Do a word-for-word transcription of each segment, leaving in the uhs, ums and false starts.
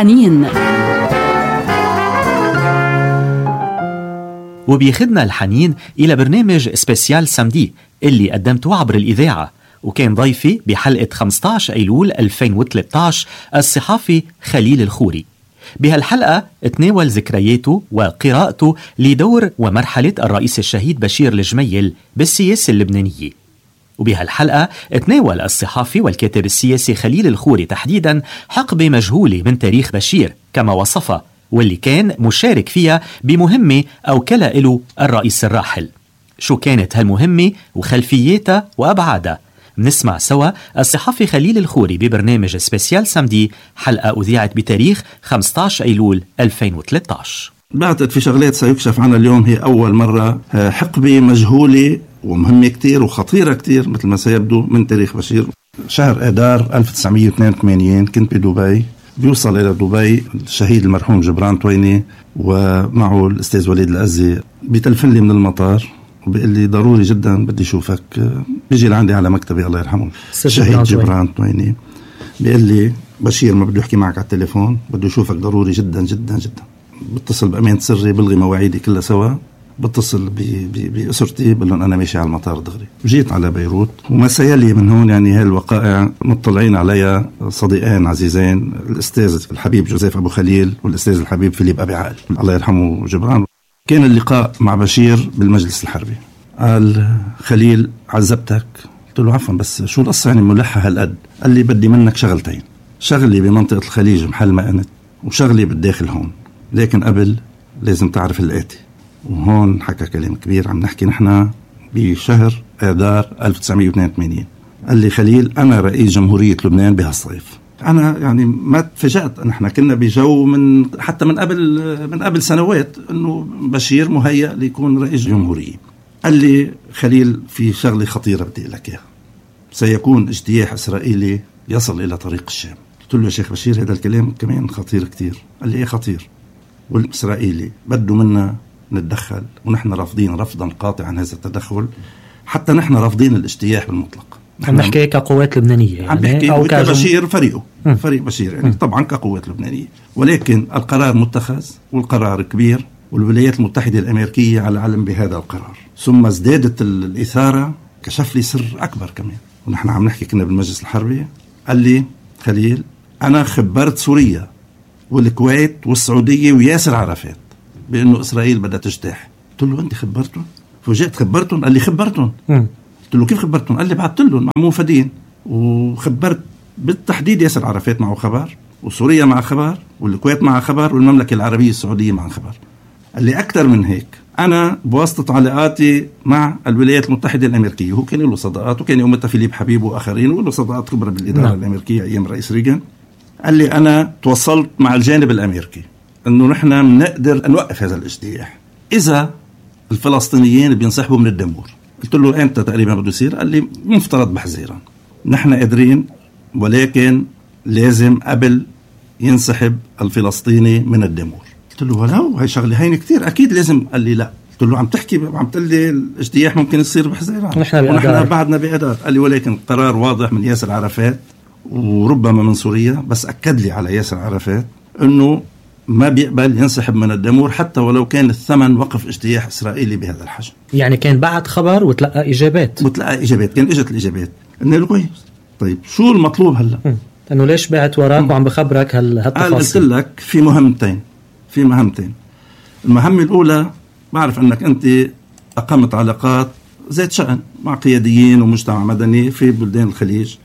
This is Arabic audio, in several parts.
الحنين. وبيخدنا الحنين إلى برنامج سبيسيال سامدي اللي قدمته عبر الإذاعة، وكان ضيفي بحلقة خمسة عشر أيلول ألفين وثلاثة عشر الصحافي خليل الخوري. بهالحلقة تناول ذكرياته وقراءته لدور ومرحلة الرئيس الشهيد بشير الجميل بالسياسة اللبنانية. وبهالحلقة تناول الصحافي والكاتب السياسي خليل الخوري تحديدا حقبة مجهولة من تاريخ بشير كما وصفها، واللي كان مشارك فيها بمهمة أوكلها له الرئيس الراحل. شو كانت هالمهمة وخلفياتها وأبعادها؟ نسمع سوا الصحافي خليل الخوري ببرنامج سبيسيال سامدي، حلقة أذيعت بتاريخ خمسة عشر أيلول ألفين وثلاثة عشر. بعتقد في شغلات سيكشف عنها اليوم. هي أول مرة حقبة مجهولة ومهمة كتير وخطيرة كتير مثل ما سيبدو من تاريخ بشير. شهر آذار ألف وتسعمية واثنين وثمانين كنت بدبي. بيوصل إلى دبي الشهيد المرحوم جبران تويني ومعه الأستاذ وليد الأزي، بيتلفن لي من المطار وبيقول لي ضروري جدا بدي شوفك. بيجي لعندي على مكتبي الله يرحمه الشهيد جبران تويني، بيقول لي بشير ما بده يحكي معك على التليفون، بده يشوفك ضروري جدا جدا جدا. بتصل بأمانة سري، بلغي مواعيدي كلها سوا، بتصل بأسرتي بقول لهم أنا ماشي على المطار دغري. جيت على بيروت وما سيلي من هون يعني هالوقائع مطلعين عليها صديقين عزيزين، الأستاذ الحبيب جوزيف أبو خليل والأستاذ الحبيب فيليب أبي عال الله يرحمه جبران. كان اللقاء مع بشير بالمجلس الحربي. قال خليل عذبتك؟ قلت له عفوا بس شو القصة يعني ملحة هالقد؟ قال لي بدي منك شغلتين، شغلي بمنطقة الخليج محل ما أنت، وشغلي بالداخل هون، لكن قبل لازم تعرف الآتي. وهون حكى كلام كبير. عم نحكي نحن بشهر آذار ألف وتسعمية واثنين وثمانين. قال لي خليل أنا رئيس جمهورية لبنان بهالصيف. أنا يعني ما تفاجأت، نحن كنا بجو من حتى من قبل من قبل سنوات إنه بشير مهيأ ليكون رئيس جمهورية. قال لي خليل في شغلة خطيرة بدي لك إياها، سيكون اجتياح إسرائيلي يصل إلى طريق الشام. قلت له يا شيخ بشير هذا الكلام كمان خطير كتير. قال لي إيه خطير؟ والإسرائيلي بده منا نتدخل، ونحن رافضين رفضا قاطعا هذا التدخل، حتى نحن رافضين الاجتياح بالمطلق. عم نحكي كقوات لبنانية يعني، عم نحكي أو كبشير فريقه م. فريق بشير يعني م. طبعا كقوات لبنانية، ولكن القرار متخذ والقرار كبير، والولايات المتحدة الأمريكية على علم بهذا القرار. ثم ازدادت الإثارة، كشف لي سر أكبر كمان. ونحن عم نحكي كنا بالمجلس الحربي. قال لي خليل أنا خبرت سوريا والكويت والسعودية وياسر عرفات بأنه إسرائيل بدها تجتاح. قلت له أنت خبرتهم؟ فوجئت خبرتهم. قال لي خبرتهم. قلت له كيف خبرتهم؟ قال لي بعثت لهم مع موفدين، وخبرت بالتحديد ياسر عرفات معه خبر، وسوريا مع خبر، والكويت مع خبر، والمملكة العربية السعودية مع خبر. قال لي أكثر من هيك، أنا بواسطة علاقاتي مع الولايات المتحدة الأمريكية، هو كان له صداقات وكان يومتها فيليب حبيب وآخرين وله صداقات خبرة بالإدارة نعم. الأمريكية أيام رئيس ريغان. قال لي أنا تواصلت مع الجانب الأمريكي أنه نحن نقدر نوقف هذا الاجتياح إذا الفلسطينيين بينسحبوا من الدمور. قلت له أنت تقريبا بده يصير؟ قال لي مفترض بحزيران، نحن قادرين، ولكن لازم قبل ينسحب الفلسطيني من الدمور. قلت له ولو هاي شغلة هين كتير أكيد لازم. قال لي لا. قلت له عم تحكي عم تقول لي الاجتياح ممكن يصير بحزيران ونحن بعدنا بأدار. قال لي ولكن قرار واضح من ياسر عرفات وربما من سوريا، بس أكد لي على ياسر عرفات أنه ما بيقبل ينسحب من الدمور حتى ولو كان الثمن وقف اجتياح إسرائيلي بهذا الحجم. يعني كان بعد خبر وتلقى إجابات وتلقى إجابات كان إجت الإجابات إنه له كويس. طيب شو المطلوب هلأ؟ أنه ليش بعت وراك وعم بخبرك هالتفاصيل؟ قلت لك في مهمتين في مهمتين المهمة الأولى بعرف أنك أنت أقمت علاقات ذات شأن مع قياديين ومجتمع مدني في بلدان الخليج،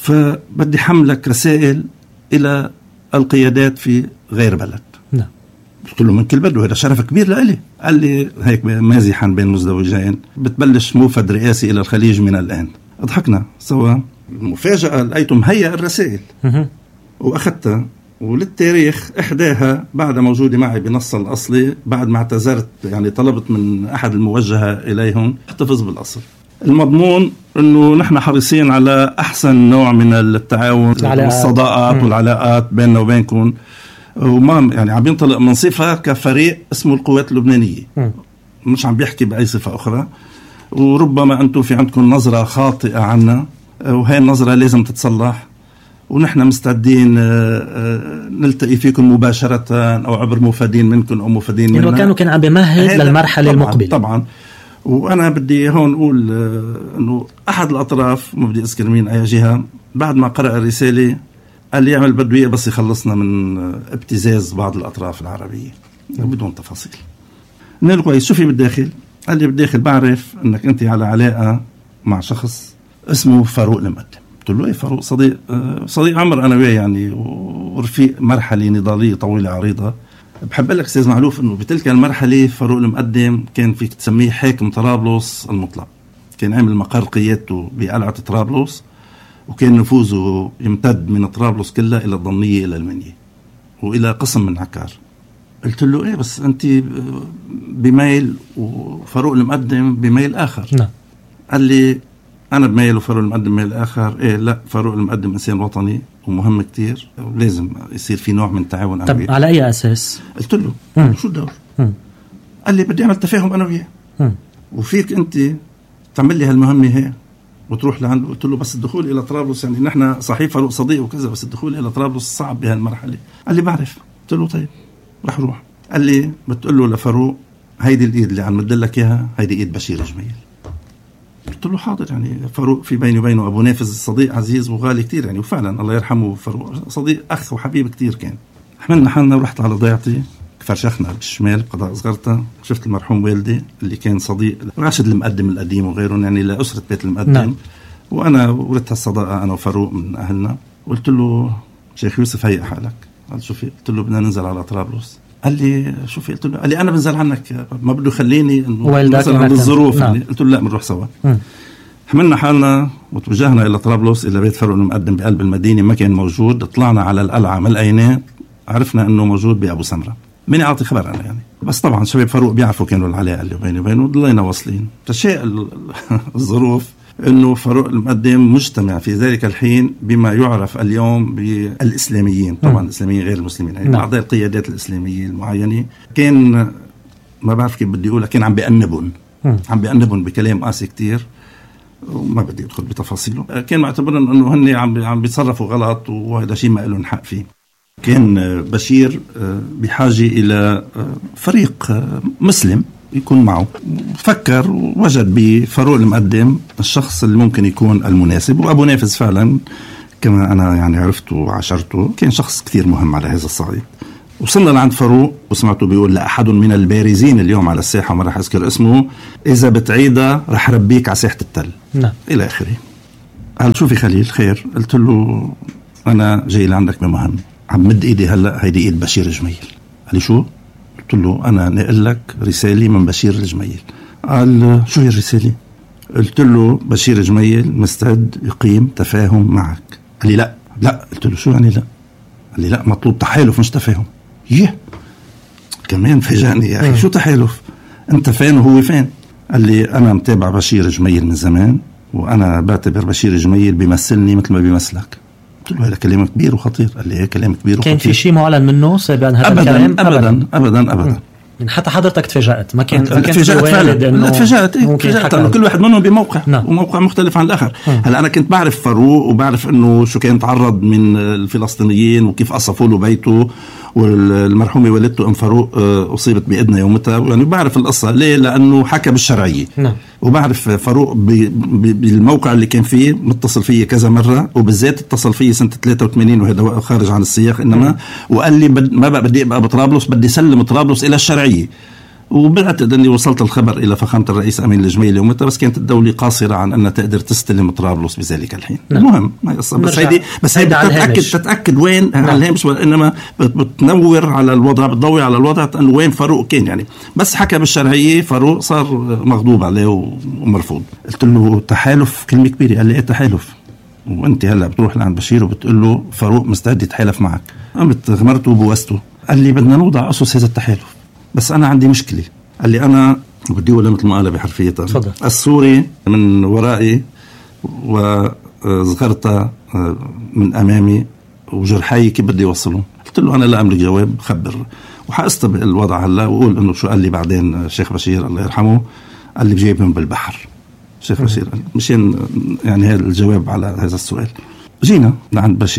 فبدي حملك رسائل إلى القيادات في غير بلد. نعم. قلت له من كل بلد، وهذا شرف كبير لإلي. قال لي هيك مازحا بين مزدوجين بتبلش موفد رئاسي إلى الخليج من الآن. أضحكنا سوا. المفاجأة لقيته مهيئ الرسائل وأخذتها، وللتاريخ إحداها بعد موجودة معي بنص الأصلي بعد ما اعتذرت، يعني طلبت من أحد الموجهة إليهم احتفظ بالأصل. المضمون أنه نحن حريصين على أحسن نوع من التعاون والصداقات والعلاقات بيننا وبينكم، وما يعني عم ينطلق من صفة كفريق اسمه القوات اللبنانية، مش عم بيحكي بأي صفة أخرى. وربما أنتم في عندكم نظرة خاطئة عنا، وهي النظرة لازم تتصلح، ونحن مستعدين نلتقي فيكم مباشرة أو عبر مفادين منكم أو مفادين منا. إنه كانوا كان عم بمهد للمرحلة طبعاً المقبلة. طبعا. وأنا بدي هون أقول أنه أحد الأطراف، ما بدي أذكر مين أي جهة، بعد ما قرأ الرسالة قال لي يعمل بدوية بس يخلصنا من ابتزاز بعض الأطراف العربية بدون تفاصيل. قلنا له كويس، شو في بالداخل؟ قال لي بالداخل بعرف أنك أنت على علاقة مع شخص اسمه فاروق المقدم. قلت له ايه فاروق؟ صديق صديق عمر انا وياه يعني، ورفيق مرحله نضاليه طويله عريضه. بحب لك استاذ معلوف انه بتلك المرحله فاروق المقدم كان فيك تسميه حاكم طرابلس المطلق، كان عامل مقر قيادته بقلعه طرابلس، وكان نفوذه يمتد من طرابلس كلها الى الضمنيه الى المنيه والى قسم من عكار. قلت له ايه بس انت بميل وفاروق المقدم بميل اخر. نعم. قال لي أنا بميل وفاروق المقدم ميل آخر. إيه لا، فاروق المقدم إنسان وطني ومهم كتير ولازم يصير في نوع من التعاون أنا وياه. طب على أي أساس؟ قلت له مم. شو الدور؟ مم. قال لي بدي أعمل تفاهم أنا وياه، وفيك أنت تعمل لي هالمهمة هي وتروح لعنده. قلت له بس الدخول إلى طرابلس يعني نحن صحيح فاروق صديق وكذا، بس الدخول إلى طرابلس صعب بهالمرحلة. قال لي بعرف. قلت له طيب رح روح. قال لي بتقول له لفاروق هيدي الإيد اللي عم مدلك إياها هيدي إيد بشير جميل. قلت له حاضر. يعني فاروق في بيني وبينه أبو نافذ صديق عزيز وغالي كتير يعني، وفعلا الله يرحمه فاروق صديق أخ وحبيب كتير كان. حملنا حالنا ورحت على ضيعتي، فرشخنا بالشمال قضاء صغرتها، شفت المرحوم والدي اللي كان صديق راشد المقدم القديم وغيرهم يعني لأسرة بيت المقدم. نعم. وأنا ورثت الصداقة أنا وفاروق من أهلنا. قلت له شيخ يوسف هيئ حالك. قال شوفي. قلت له بدنا ننزل على طرابلس. قال لي شوفي. قلت له قال لي أنا بنزل عنك، ما بده يخليني إنه مثلا عند الظروف. نعم. قلت له لا بنروح سوا. م. حملنا حالنا وتوجهنا إلى طرابلس، إلى بيت فاروق المقدم بقلب المدينة، ما كان موجود. طلعنا على القلعة من الأينات، عرفنا إنه موجود بأبو سمرة. مين أعطي خبر أنا يعني، بس طبعا شباب فاروق بيعرفوا كانوا العلاقة اللي بيني وبينه. ضلينا واصلين. تشاء الظروف إنه فاروق المقدم مجتمع في ذلك الحين بما يعرف اليوم بالإسلاميين، طبعا الإسلاميين غير المسلمين يعني بعض القيادات الإسلامية المعينة. كان ما بعرف كيف بدي أقول، كان عم بيأنبون عم بيأنبون بكلام قاسي كتير وما بدي أدخل بتفاصيله. كان معتبرن أنه هن عم عم بيتصرفوا غلط وهذا شيء ما لهم حق فيه. كان بشير بحاجة إلى فريق مسلم يكون معه. فكر ووجد بفاروق المقدم الشخص اللي ممكن يكون المناسب، وأبو نافذ فعلا كما أنا يعني عرفته وعشرته كان شخص كثير مهم على هذا الصعيد. وصلنا لعند فاروق وسمعته بيقول لأحد من البارزين اليوم على الساحة وما رح أذكر اسمه، إذا بتعيدها رح ربيك على ساحة التل. نعم. إلى آخره. قال شوفي خليل خير. قلت له أنا جاي لعندك بمهم، عم مد إيدي هلأ هيدي إيد بشير جميل. قال لي شو؟ قلت له أنا نقل لك رسالة من بشير الجميل. قال شو هي الرسالة؟ قلت له بشير جميل مستعد يقيم تفاهم معك. قال لي لا لا. قلت له شو يعني لا؟ قال لي لا مطلوب تحالف مش تفاهم. يه كمان فاجأني يا أخي. شو تحالف؟ أنت فين وهو فين؟ قال لي أنا متابع بشير جميل من زمان، وأنا بعتبر بشير جميل بيمثلني مثل ما بيمثلك. قلت له هذا كلام كبير وخطير. قال لي كلام كبير وخطير. كان في شيء معلن منه سابقا هذا أبداً الكلام؟ أبدا أبدا أبدا, أبداً. يعني حتى حضرتك تفاجأت؟ ما كان تفاجأت فعلا. تفاجأت إيه؟ تفاجأت إنه كل واحد منهم بموقع. نعم. وموقع مختلف عن الآخر. هلا أنا كنت بعرف فاروق وبعرف إنه شو كان تعرض من الفلسطينيين وكيف قصفوا له بيته، والمرحومة والدته أم فاروق أصيبت بإذنها يومتها، يعني بعرف القصة ليه؟ لأنه حكى بالشرعية. نعم. وبعرف فاروق بالموقع اللي كان فيه متصل فيه كذا مرة، وبالذات اتصل فيه سنة ثلاثة وثمانين وهذا خارج عن السياق إنما م. وقال لي بد ما بقى بدي أبقى بطرابلس، بدي سلم طرابلس إلى الشرعية. وبعتقد أني وصلت الخبر إلى فخامة الرئيس أمين الجميل يومتها، بس كانت الدولة قاصرة عن أنها تقدر تستلم طرابلس بذلك الحين. نعم. المهم ما يقصر، بس هيدي بس هيدي تتأكد تتأكد وين. نعم. على الهامش، إنما بتنور على الوضع، بتضوي على الوضع أنه وين فاروق كان يعني. بس حكى بالشرعية فاروق صار مغضوب عليه ومرفوض. قلت له تحالف كلمة كبيرة. قال لي إيه تحالف؟ وأنت هلا بتروح لعند بشير وبتقول له فاروق مستعد يتحالف معك؟ قمت غمرته وبوسته. قال لي بدنا نوضع أسس هذا التحالف، بس أنا عندي مشكلة. قال لي أنا بدي أقول مثل ما قال بحرفيتها، السوري من ورائي وصغرتها من أمامي وجرحي كيف بدي أوصله؟ قلت له أنا لا أملك جواب، خبر وحأستبق الوضع هلا وأقول إنه شو قال لي بعدين الشيخ بشير الله يرحمه. قال لي بجيبهم بالبحر الشيخ بشير، مشان يعني هذا الجواب على هذا السؤال. جينا لعند بشير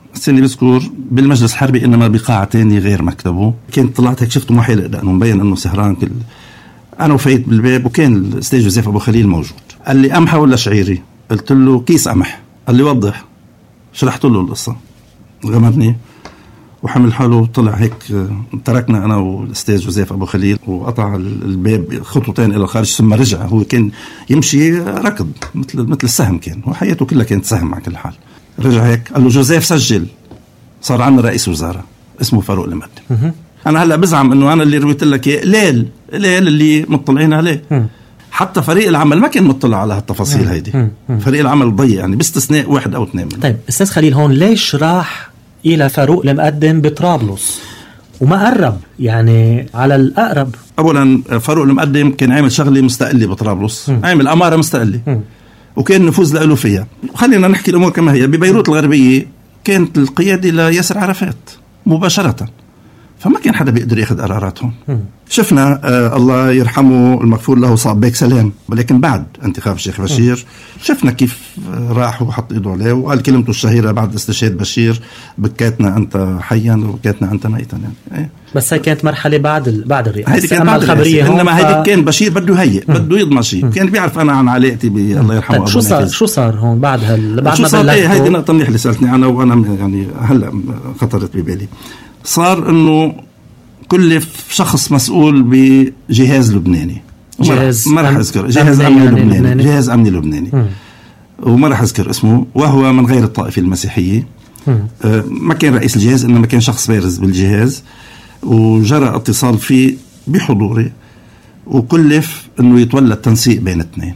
السنة بذكر بالمجلس الحربي إنما بقاعة تاني غير مكتبه. كنت طلعت هيك شفته محيلق لأنه مبين إنه سهران كل. أنا وفيت بالباب وكان الأستاذ جوزيف أبو خليل موجود. قال لي قمحة ولا شعيري؟ قلت له كيس قمح. قال لي وضح. شرحت له القصة، غمرني وحمل حاله وطلع هيك. تركنا أنا والأستاذ جوزيف أبو خليل وقطع الباب خطوتين إلى الخارج ثم رجع. هو كان يمشي ركض مثل مثل السهم، كان وحياته كلها كانت سهم على كل حال. رجع هيك قال له جوزيف سجل، صار عندنا رئيس وزراء اسمه فاروق المقدم. أنا هلأ بزعم إنه أنا اللي رويت لك ليل ليل اللي مطلعين عليه. حتى فريق العمل ما كان مطلع على هالتفاصيل هيدي. فريق العمل ضيق يعني باستثناء واحد أو اثنين. طيب أستاذ خليل، هون ليش راح إلى فاروق المقدم بطرابلس وما قرب يعني على الأقرب؟ أولا فاروق المقدم كان عامل شغلة مستقلة بطرابلس، عامل أمارة مستقلة م. وكان نفوذ له فيها. خلينا نحكي الأمور كما هي. ببيروت الغربية كانت القيادة لياسر عرفات مباشرة، فما كان حدا بيقدر ياخد قراراتهم. شفنا آه الله يرحمه المغفور له صعب بيك سلام، ولكن بعد انتخاب الشيخ بشير شفنا كيف راح وحط ايده عليه وقال كلمته الشهيرة بعد استشهاد بشير: بكاتنا انت حيا وبكاتنا انت ميتا. يعني إيه؟ بس هي كانت مرحلة بعد بعد الرئاسة. هيدي كانت بعد الخبرية، انما ف... هيدي كان بشير بده هيئ بده يضمن شيء. كان بيعرف انا عن علاقتي بالله يرحمه. طيب شو صار شو صار هون بعد هال بعد شو ما صار؟ ايه هيدي نقطة منيحة اللي سألتني انا وانا يعني هلا خطرت ببالي. صار انه كل شخص مسؤول بجهاز لبناني، جهاز ما راح اذكر جهاز امني يعني لبناني, لبناني جهاز امني لبناني م. وما راح اذكر اسمه، وهو من غير الطائفة المسيحية. آه ما كان رئيس الجهاز انما كان شخص بارز بالجهاز، وجرى اتصال فيه بحضوري وكلف انه يتولى التنسيق بين اثنين.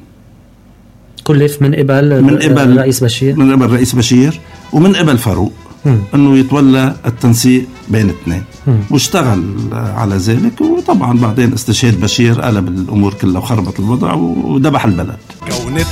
كلف من قبل من قبل رئيس بشير من قبل رئيس بشير ومن قبل فاروق انه يتولى التنسيق بين اثنين، واشتغل على ذلك. وطبعا بعدين استشهاد بشير قلب الامور كلها وخربط الوضع وذبح البلد. كونت